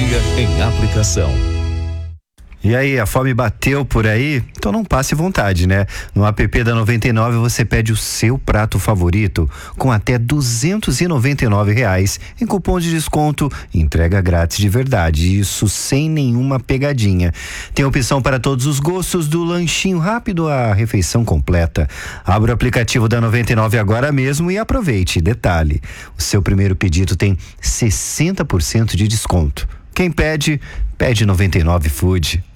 Economia em aplicação. E aí, a fome bateu por aí? Então não passe vontade, né? No app da 99 você pede o seu prato favorito com até R$ 299 em cupom de desconto e entrega grátis de verdade. Isso sem nenhuma pegadinha. Tem opção para todos os gostos, do lanchinho rápido à refeição completa. Abra o aplicativo da 99 agora mesmo e aproveite. Detalhe, o seu primeiro pedido tem 60% de desconto. Quem pede, pede 99 Food.